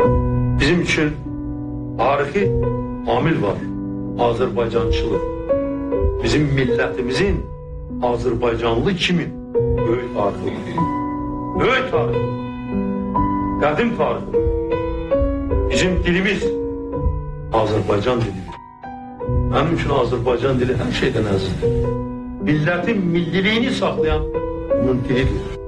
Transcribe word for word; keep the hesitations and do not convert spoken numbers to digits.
Bizim için tarihi amil var. Azerbaycançılık. Bizim milletimizin Azerbaycanlı kimin? Böyük tarihi. Böyük tarihi. Qədim tarihi. Bizim dilimiz Azerbaycan dilidir. Benim için Azerbaycan dili her şeyden azizdir. Milletin milliliğini saklayan onun dilidir.